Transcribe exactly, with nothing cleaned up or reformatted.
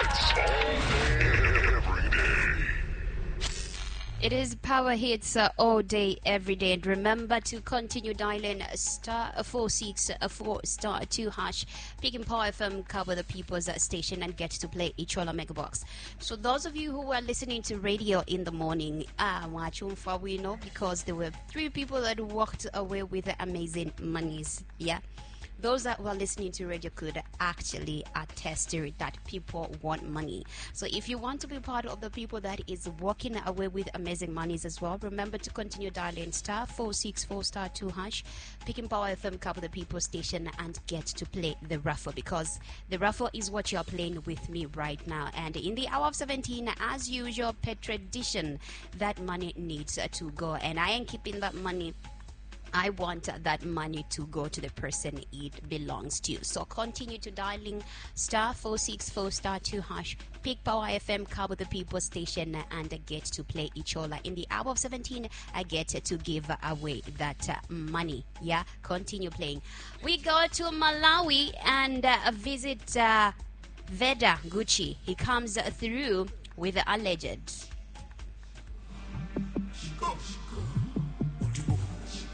It is Power Hits uh, all day, every day. And remember to continue dialing star four six four star two hash, picking Power F M, cover the people's uh, station, and get to play Ichola Megabox. So those of you who are listening to radio in the morning, ah, uh, we know because there were three people that walked away with amazing monies. Yeah. Those that were listening to radio could actually attest to it that people want money. So if you want to be part of the people that is walking away with amazing monies as well, remember to continue dialing star four six four star two hash, picking Power F M, cover the people station, and get to play the raffle, because the raffle is what you're playing with me right now. And in the hour of seventeen, as usual, per tradition, that money needs to go, and I ain't keeping that money. I want that money to go to the person it belongs to. So continue to dialing star four six four star two hash, pick Power F M, cover the people station, and get to play Ichola. In the hour of seventeen, I get to give away that uh, money. Yeah, continue playing. We go to Malawi and uh, visit uh, Veda Gucci. He comes through with Alleged. Go.